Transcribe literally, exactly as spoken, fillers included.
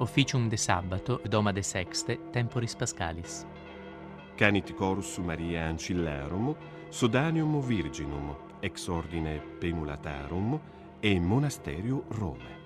officium de sabbato, doma de sexte, temporis pascalis. Canit chorus Mariae ancillerum, sodanium virginum, ex ordine Pemulatarum, e monasterio Rome.